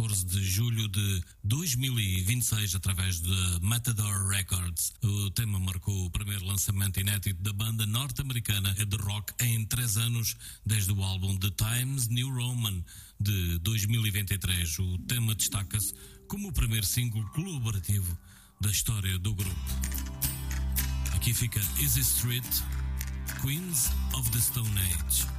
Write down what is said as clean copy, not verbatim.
14 de julho de 2026 através de Matador Records. O tema marcou o primeiro lançamento inédito da banda norte-americana de rock em 3 anos, desde o álbum The Times New Roman de 2023. O tema destaca-se como o primeiro single colaborativo da história do grupo. Aqui fica Easy Street, Queens of the Stone Age.